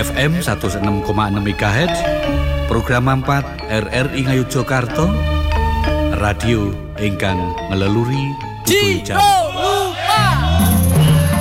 FM 106,6 MHz, program 4 RRI Ngayogyakarta, radio ingkang ngeleluri Putu Ijan.